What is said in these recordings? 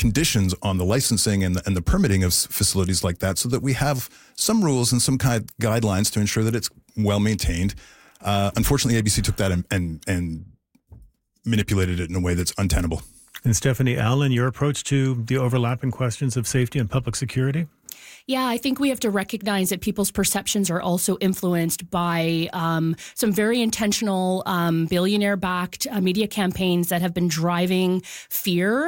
conditions on the licensing and the permitting of facilities like that, so that we have some rules and some kind of guidelines to ensure that it's well maintained. Unfortunately, ABC took that and manipulated it in a way that's untenable. And Stephanie Allen, your approach to the overlapping questions of safety and public security? Yeah, I think we have to recognize that people's perceptions are also influenced by some very intentional billionaire-backed media campaigns that have been driving fear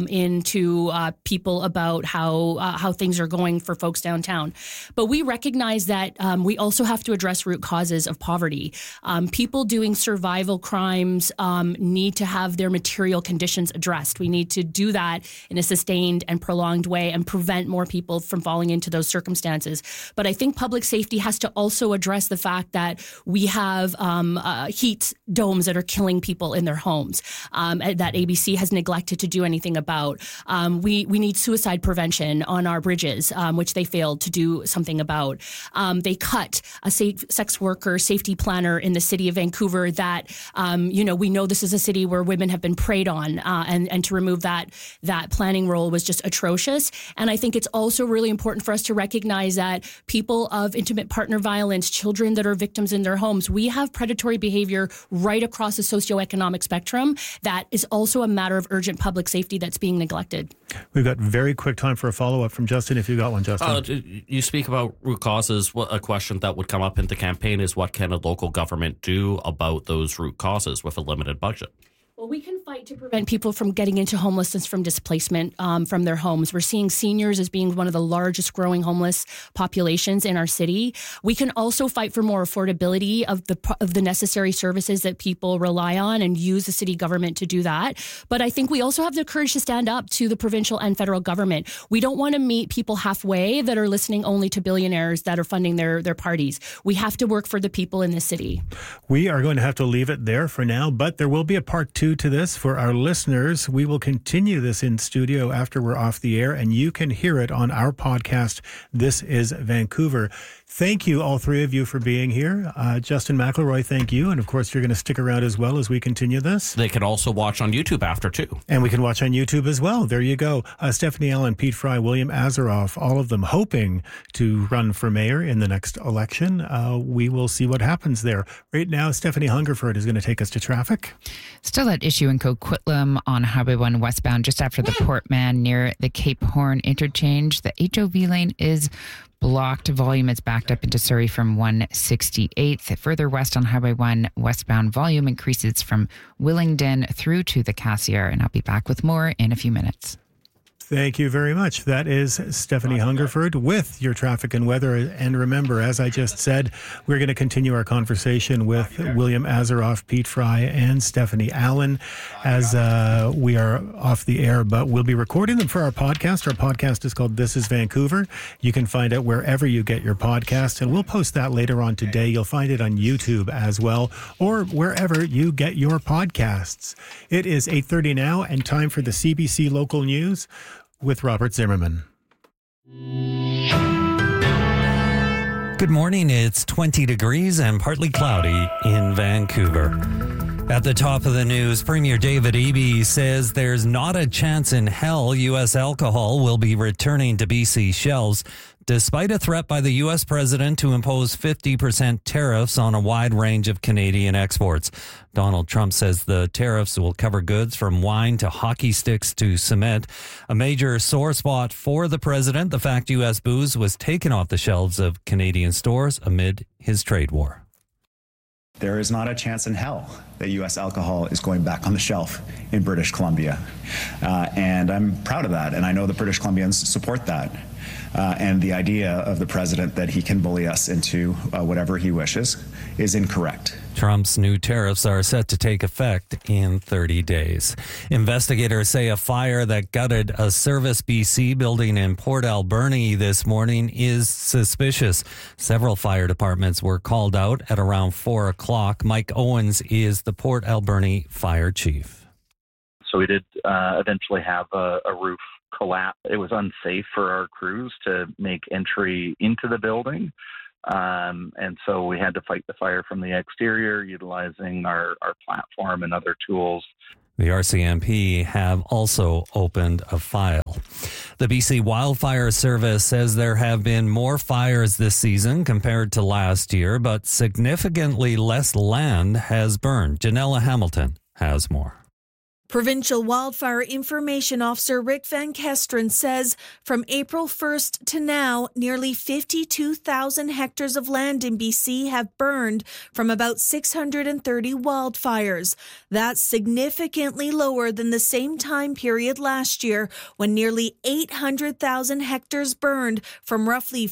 into people about how things are going for folks downtown. But we recognize that we also have to address root causes of poverty. People doing survival crimes need to have their material conditions addressed. We need to do that in a sustained and prolonged way and prevent more people from falling into those circumstances. But I think public safety has to also address the fact that we have heat domes that are killing people in their homes that ABC has neglected to do anything about. We need suicide prevention on our bridges, which they failed to do something about. They cut a sex worker safety planner in the city of Vancouver that, we know this is a city where women have been preyed on, and to remove that planning role was just atrocious. And I think it's also really important for us to recognize that people of intimate partner violence, children that are victims in their homes, we have predatory behavior right across the socioeconomic spectrum that is also a matter of urgent public safety that's being neglected. We've got very quick time for a follow-up from Justin, if you got one, Justin. You speak about root causes. A question that would come up in the campaign is, what can a local government do about those root causes with a limited budget? Well, we can fight to prevent people from getting into homelessness from displacement from their homes. We're seeing seniors as being one of the largest growing homeless populations in our city. We can also fight for more affordability of the necessary services that people rely on and use the city government to do that. But I think we also have the courage to stand up to the provincial and federal government. We don't want to meet people halfway that are listening only to billionaires that are funding their parties. We have to work for the people in this city. We are going to have to leave it there for now, but there will be a part 2 to this for our listeners. We will continue this in studio after we're off the air, and you can hear it on our podcast, This is Vancouver. Thank you, all three of you, for being here. Justin McElroy, thank you. And of course, you're going to stick around as well as we continue this. They can also watch on YouTube after, too. And we can watch on YouTube as well. There you go. Stephanie Allen, Pete Fry, William Azaroff, all of them hoping to run for mayor in the next election. We will see what happens there. Right now, Stephanie Hungerford is going to take us to traffic. Still that issue in Coquitlam on Highway 1 westbound, just after the Port Mann near the Cape Horn interchange. The HOV lane is blocked. Volume is backed up into Surrey from 168th. Further west on Highway 1 westbound, volume increases from Willingdon through to the Cassiar. And I'll be back with more in a few minutes. Thank you very much. That is Stephanie Hungerford with your traffic and weather. And remember, as I just said, we're going to continue our conversation with William Azaroff, Pete Fry, and Stephanie Allen as we are off the air. But we'll be recording them for our podcast. Our podcast is called This is Vancouver. You can find it wherever you get your podcast, and we'll post that later on today. You'll find it on YouTube as well, or wherever you get your podcasts. It is 8:30 now, and time for the CBC Local News with Robert Zimmerman. Good morning. It's 20 degrees and partly cloudy in Vancouver. At the top of the news, Premier David Eby says there's not a chance in hell U.S. alcohol will be returning to BC shelves, despite a threat by the U.S. president to impose 50% tariffs on a wide range of Canadian exports. Donald Trump says the tariffs will cover goods from wine to hockey sticks to cement. A major sore spot for the president, the fact U.S. booze was taken off the shelves of Canadian stores amid his trade war. There is not a chance in hell that U.S. alcohol is going back on the shelf in British Columbia. And I'm proud of that, and I know the British Columbians support that. And the idea of the president that he can bully us into whatever he wishes is incorrect. Trump's new tariffs are set to take effect in 30 days. Investigators say a fire that gutted a Service BC building in Port Alberni this morning is suspicious. Several fire departments were called out at around 4 o'clock. Mike Owens is the Port Alberni fire chief. So we did eventually have a roof collapse. It was unsafe for our crews to make entry into the building. And so we had to fight the fire from the exterior, utilizing our platform and other tools. The RCMP have also opened a file. The BC Wildfire Service says there have been more fires this season compared to last year, but significantly less land has burned. Janella Hamilton has more. Provincial Wildfire Information Officer Rick Van Kesteren says from April 1st to now, nearly 52,000 hectares of land in BC have burned from about 630 wildfires. That's significantly lower than the same time period last year, when nearly 800,000 hectares burned from roughly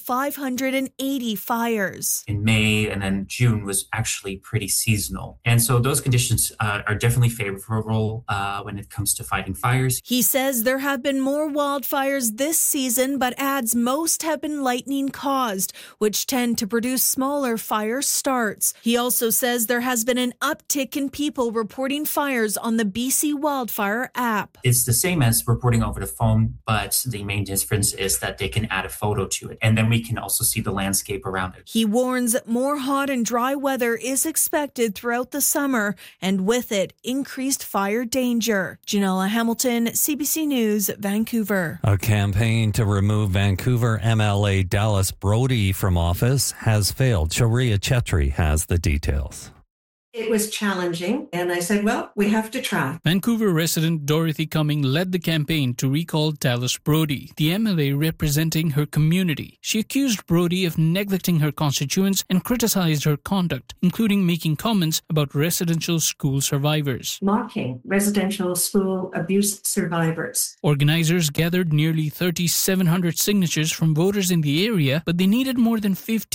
580 fires. In May and then June was actually pretty seasonal. And so those conditions are definitely favorable when it comes to fighting fires. He says there have been more wildfires this season, but adds most have been lightning caused, which tend to produce smaller fire starts. He also says there has been an uptick in people reporting fires on the BC Wildfire app. It's the same as reporting over the phone, but the main difference is that they can add a photo to it, and then we can also see the landscape around it. He warns more hot and dry weather is expected throughout the summer, and with it, increased fire danger. Janella Hamilton, CBC News, Vancouver. A campaign to remove Vancouver MLA Dallas Brody from office has failed. Sharia Chetri has the details. It was challenging, and I said, well, we have to try. Vancouver resident Dorothy Cumming led the campaign to recall Dallas Brody, the MLA representing her community. She accused Brody of neglecting her constituents and criticized her conduct, including making comments about residential school survivors. Mocking residential school abuse survivors. Organizers gathered nearly 3,700 signatures from voters in the area, but they needed more than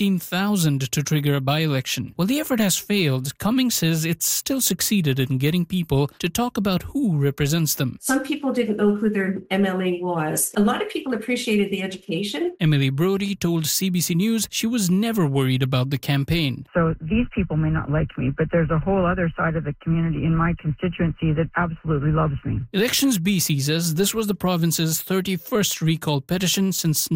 15,000 to trigger a by-election. While the effort has failed, Cumming says it's still succeeded in getting people to talk about who represents them. Some people didn't know who their MLA was. A lot of people appreciated the education. Emily Brody told CBC News she was never worried about the campaign. So these people may not like me, but there's a whole other side of the community in my constituency that absolutely loves me. Elections BC says this was the province's 31st recall petition since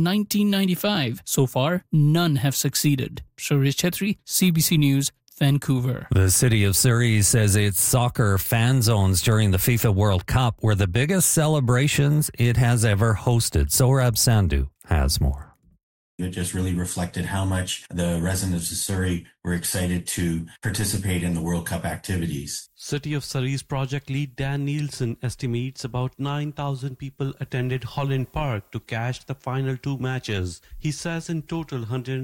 1995. So far, none have succeeded. Sharia Chetri, CBC News, Vancouver. The city of Surrey says its soccer fan zones during the FIFA World Cup were the biggest celebrations it has ever hosted. Sohrab Sandhu has more. It just really reflected how much the residents of Surrey were excited to participate in the World Cup activities. City of Surrey's project lead Dan Nielsen estimates about 9,000 people attended Holland Park to catch the final two matches. He says in total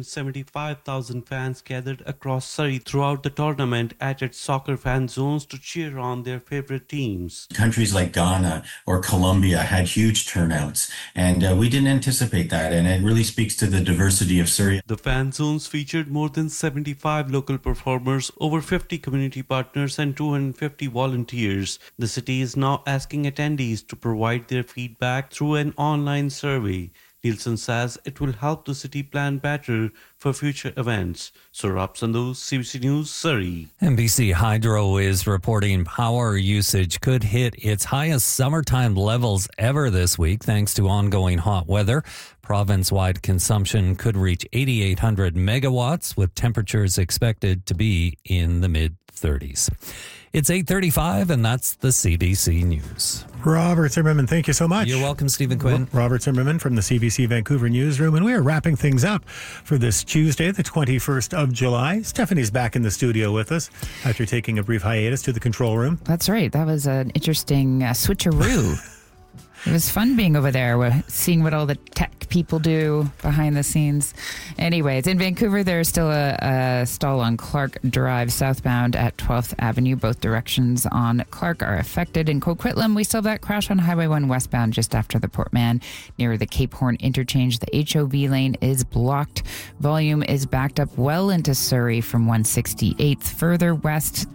175,000 fans gathered across Surrey throughout the tournament at its soccer fan zones to cheer on their favorite teams. Countries like Ghana or Colombia had huge turnouts, and we didn't anticipate that, and it really speaks to the diversity of Surrey. The fan zones featured more than 75 local performers, over 50 community partners and 250 volunteers. The city is now asking attendees to provide their feedback through an online survey. Nielsen says it will help the city plan better for future events. Sohrab Sandhu, CBC News, Surrey. BC Hydro is reporting power usage could hit its highest summertime levels ever this week thanks to ongoing hot weather. Province-wide consumption could reach 8,800 megawatts with temperatures expected to be in the mid-30s. It's 8:35 and that's the CBC News. Robert Zimmerman, thank you so much. You're welcome, Stephen Quinn. Robert Zimmerman from the CBC Vancouver Newsroom, and we are wrapping things up for this Tuesday, the 21st of July. Stephanie's back in the studio with us after taking a brief hiatus to the control room. That's right. That was an interesting switcheroo. It was fun being over there, seeing what all the tech people do behind the scenes. Anyways, in Vancouver, there's still a stall on Clark Drive southbound at 12th Avenue. Both directions on Clark are affected. In Coquitlam, we still have that crash on Highway 1 westbound just after the Port Mann near the Cape Horn interchange. The HOV lane is blocked. Volume is backed up well into Surrey from 168th. Further west,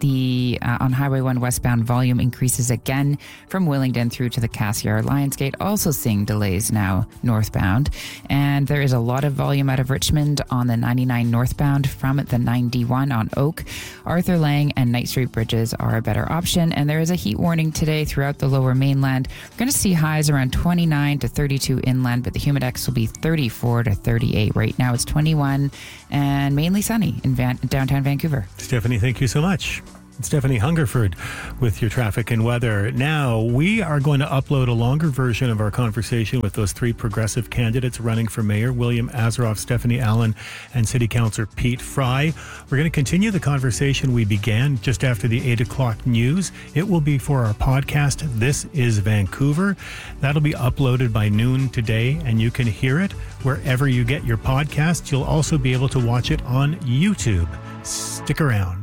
on Highway 1 westbound, volume increases again from Willingdon through to the Cassiar Lionsgate, also seeing delays now northbound. And there is a lot of volume out of Richmond on the 99 northbound from the 91 on Oak. Arthur Lang and Knight Street bridges are a better option. And there is a heat warning today throughout the lower mainland. We're going to see highs around 29 to 32 inland, but the humidex will be 34 to 38. Right now it's 21 and mainly sunny in downtown Vancouver. Stephanie, thank you so much. Stephanie Hungerford with your traffic and weather. Now, we are going to upload a longer version of our conversation with those three progressive candidates running for mayor, William Asaroff, Stephanie Allen, and City Councillor Pete Fry. We're going to continue the conversation we began just after the 8 o'clock news. It will be for our podcast, This is Vancouver. That'll be uploaded by noon today, and you can hear it wherever you get your podcasts. You'll also be able to watch it on YouTube. Stick around.